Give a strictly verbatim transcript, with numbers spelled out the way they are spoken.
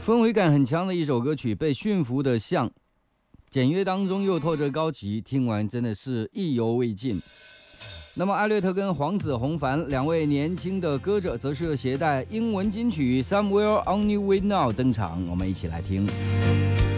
氛围感很强的一首歌曲，被驯服的象，简约当中又透着高级，听完真的是意犹未尽。那么艾略特跟黄子弘凡两位年轻的歌者，则是携带英文金曲《Somewhere Only We Know》登场，我们一起来听。